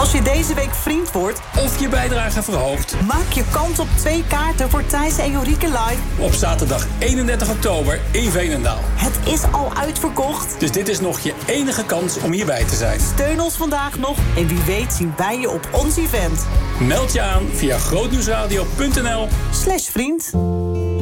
Als je deze week vriend wordt of je bijdrage verhoogt, maak je kans op 2 kaarten voor Thijs en Jorike live op zaterdag 31 oktober in Veenendaal. Het is al uitverkocht. Dus dit is nog je enige kans om hierbij te zijn. Steun ons vandaag nog en wie weet zien wij je op ons event. Meld je aan via grootnieuwsradio.nl/vriend.